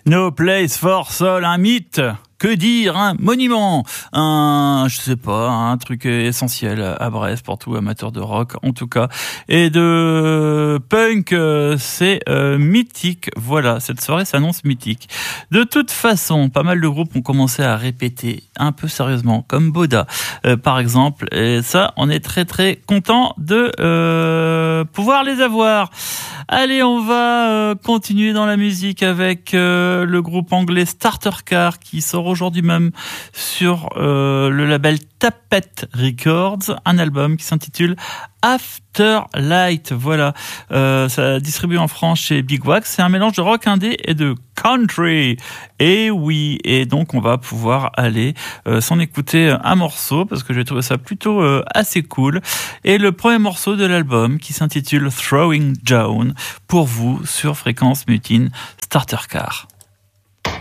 No Place for Soul, un mythe. Que dire, un monument, un truc essentiel à Brest pour tout amateur de rock en tout cas, et de punk, c'est mythique. Voilà, cette soirée s'annonce mythique. De toute façon, pas mal de groupes ont commencé à répéter un peu sérieusement, comme Boda par exemple, et ça, on est très très content de pouvoir les avoir. Allez, on va continuer dans la musique avec le groupe anglais Starter Car qui sort aujourd'hui même sur le label Tapette Records, un album qui s'intitule Afterlight. Voilà, ça distribue en France chez Big Wax. C'est un mélange de rock indé et de country. Et oui, et donc on va pouvoir aller s'en écouter un morceau parce que j'ai trouvé ça plutôt assez cool. Et le premier morceau de l'album qui s'intitule Throwing Down pour vous sur Fréquence Mutine Starter Car.